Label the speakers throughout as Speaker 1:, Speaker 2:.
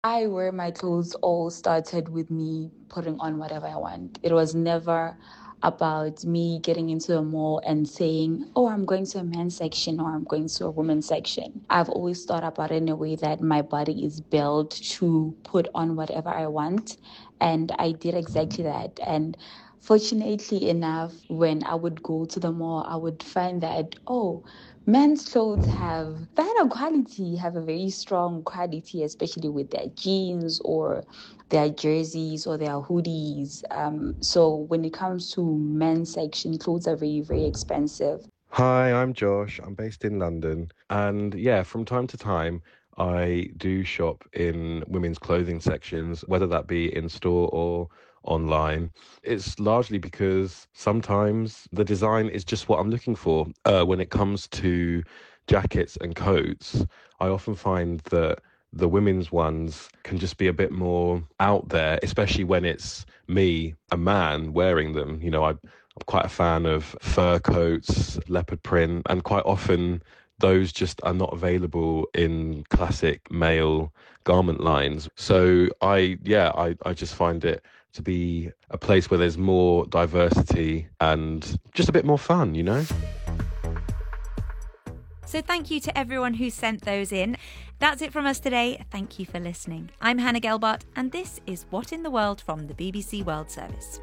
Speaker 1: I wear my clothes all started with me putting on whatever I want. It was never about me getting into a mall and saying, oh, I'm going to a men's section or I'm going to a women's section. I've always thought about it in a way that my body is built to put on whatever I want. And I did exactly that. And fortunately enough, when I would go to the mall, I would find that, oh, men's clothes have better quality, have a very strong quality, especially with their jeans or their jerseys or their hoodies. So when it comes to men's section, clothes are very, very expensive.
Speaker 2: Hi, I'm Josh. I'm based in London. And yeah, from time to time, I do shop in women's clothing sections, whether that be in store or online. It's largely because sometimes the design is just what I'm looking for. When it comes to jackets and coats, I often find that the women's ones can just be a bit more out there, especially when it's me, a man, wearing them. I'm quite a fan of fur coats, leopard print, and quite often those just are not available in classic male garment lines. So I just find it to be a place where there's more diversity and just a bit more fun.
Speaker 3: So thank you to everyone who sent those in. That's it from us today. Thank you for listening. I'm Hannah Gelbart, and this is What in the World from the BBC World Service.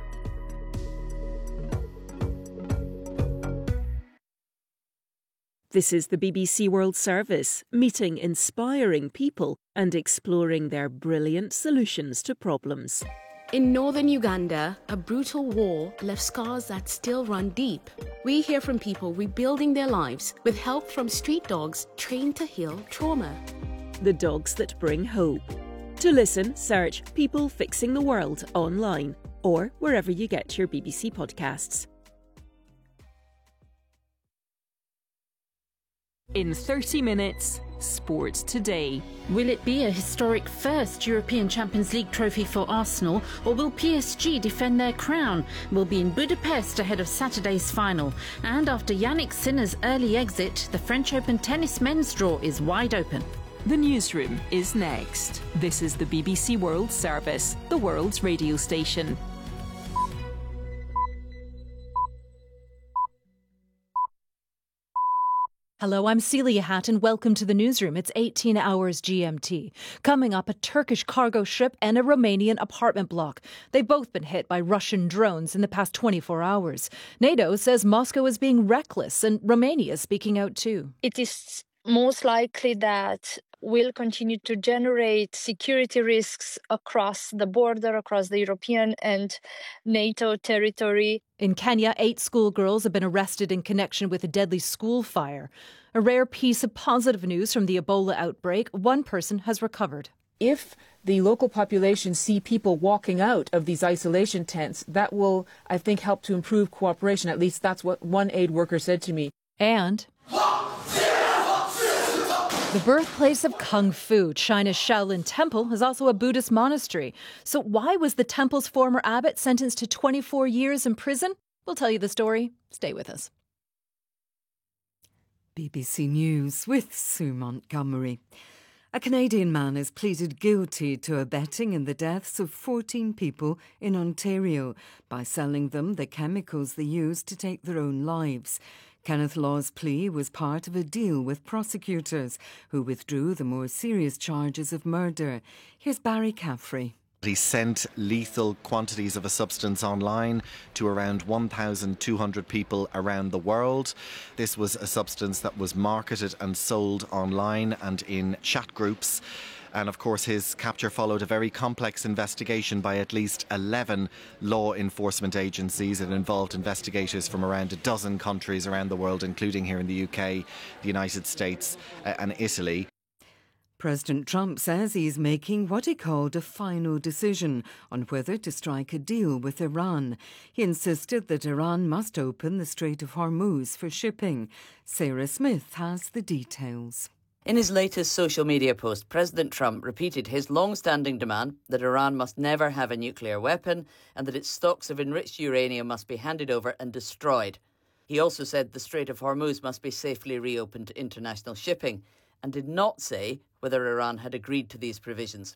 Speaker 4: This is the BBC World Service, meeting inspiring people and exploring their brilliant solutions to problems.
Speaker 5: In northern Uganda, a brutal war left scars that still run deep. We hear from people rebuilding their lives with help from street dogs trained to heal trauma.
Speaker 4: The dogs that bring hope. To listen, search People Fixing the World online or wherever you get your BBC podcasts. In 30 minutes, Sport Today.
Speaker 6: Will it be a historic first European Champions League trophy for Arsenal, or will PSG defend their crown? We'll be in Budapest ahead of Saturday's final. And after Yannick Sinner's early exit, the French Open tennis men's draw is wide open.
Speaker 4: The newsroom is next. This is the BBC World Service, the world's radio station.
Speaker 7: Hello, I'm Celia Hatt and welcome to the newsroom. It's 18 hours GMT. Coming up, a Turkish cargo ship and a Romanian apartment block. They've both been hit by Russian drones in the past 24 hours. NATO says Moscow is being reckless and Romania is speaking out too.
Speaker 8: It is most likely that will continue to generate security risks across the border, across the European and NATO territory.
Speaker 7: In Kenya, 8 schoolgirls have been arrested in connection with a deadly school fire. A rare piece of positive news from the Ebola outbreak. One person has recovered.
Speaker 9: If the local population see people walking out of these isolation tents, that will, I think, help to improve cooperation. At least that's what one aid worker said to me.
Speaker 7: And the birthplace of Kung Fu, China's Shaolin Temple, is also a Buddhist monastery. So why was the temple's former abbot sentenced to 24 years in prison? We'll tell you the story. Stay with us.
Speaker 10: BBC News with Sue Montgomery. A Canadian man has pleaded guilty to abetting in the deaths of 14 people in Ontario by selling them the chemicals they used to take their own lives. Kenneth Law's plea was part of a deal with prosecutors who withdrew the more serious charges of murder. Here's Barry Caffrey.
Speaker 11: He sent lethal quantities of a substance online to around 1,200 people around the world. This was a substance that was marketed and sold online and in chat groups. And of course, his capture followed a very complex investigation by at least 11 law enforcement agencies. It involved investigators from around a dozen countries around the world, including here in the UK, the United States and Italy.
Speaker 10: President Trump says he's making what he called a final decision on whether to strike a deal with Iran. He insisted that Iran must open the Strait of Hormuz for shipping. Sarah Smith has the details.
Speaker 12: In his latest social media post, President Trump repeated his long-standing demand that Iran must never have a nuclear weapon and that its stocks of enriched uranium must be handed over and destroyed. He also said the Strait of Hormuz must be safely reopened to international shipping and did not say whether Iran had agreed to these provisions.